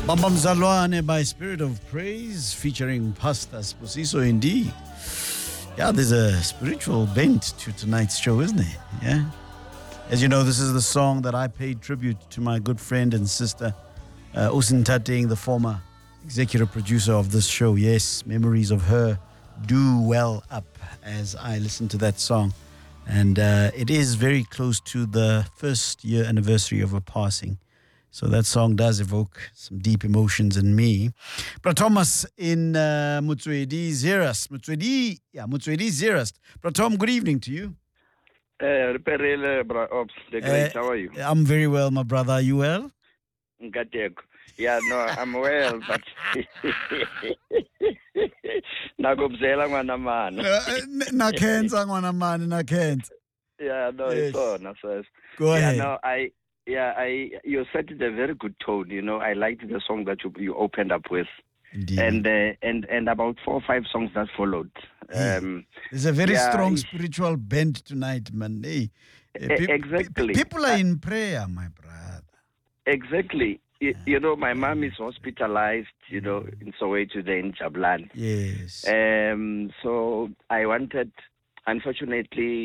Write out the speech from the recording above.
Bambam Zalwane by Spirit of Praise featuring Pastor Spusiso indeed. Yeah, there's a spiritual bent to tonight's show, isn't there? Yeah. As you know, this is the song that I paid tribute to my good friend and sister, Usin Tateng, the former executive producer of this show. Yes, memories of her do well up as I listen to that song. And it is very close to the first year anniversary of her passing. So that song does evoke some deep emotions in me. But Thomas in Motswedi Zerast. Motswedi Zerast. But Tom, good evening to you. The great, how are you? I'm very well, my brother. Are you well? Yeah, no, I'm well, but nakubzela ngwana mana. Nakhenza ngwana mana, nakhenza. Yeah, no, Yes. it's on. So, Go ahead. No, you set it a very good tone. You know, I liked the song that you opened up with, Indeed. and about 4 or 5 songs that followed. There's a very strong spiritual bent tonight, man. Hey, exactly. People are in prayer, my brother. Exactly. You know, my mom is hospitalized, you know, in Soweto, in Jablan. Yes. So I wanted, unfortunately,